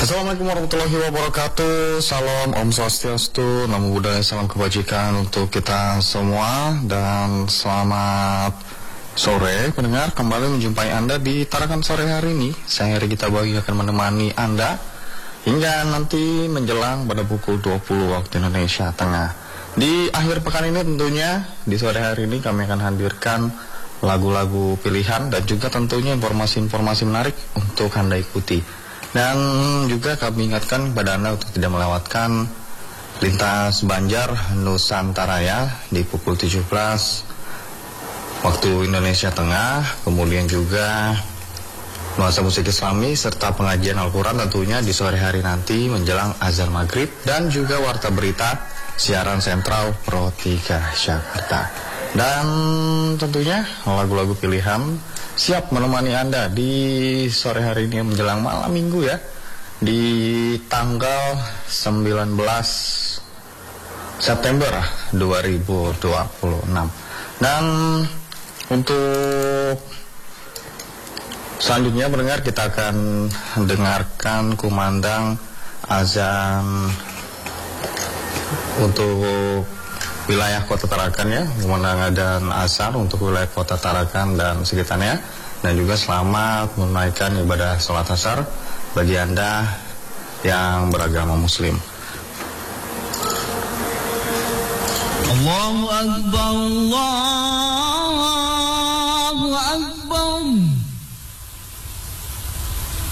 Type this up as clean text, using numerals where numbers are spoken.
Assalamualaikum warahmatullahi wabarakatuh. Salam Om Swastiastu, Namo Buddhaya, salam kebajikan untuk kita semua. Dan selamat sore pendengar, kembali menjumpai Anda di Tarakan Sore hari ini. Saya Heri Gita Bagi akan menemani Anda hingga nanti menjelang pada pukul 20 waktu Indonesia Tengah. Di akhir pekan ini tentunya, di sore hari ini kami akan hadirkan lagu-lagu pilihan dan juga tentunya informasi-informasi menarik untuk Anda ikuti. Dan juga kami ingatkan kepada Anda untuk tidak melewatkan Lintas Banjar Nusantara ya, di pukul 17 waktu Indonesia Tengah. Kemudian juga nuansa musik Islami serta pengajian Al-Quran tentunya di sore hari nanti menjelang azan maghrib. Dan juga warta berita siaran sentral Pro 3 Jakarta. Dan tentunya lagu-lagu pilihan siap menemani Anda di sore hari ini menjelang malam minggu ya, di tanggal 19 September 2026. Dan untuk selanjutnya pendengar, kita akan dengarkan kumandang azan untuk wilayah Kota Tarakan ya, kemenangan dan azan untuk wilayah Kota Tarakan dan sekitarnya. Dan juga selamat menunaikan ibadah sholat asar bagi Anda yang beragama Muslim. Allahu Akbar, Allah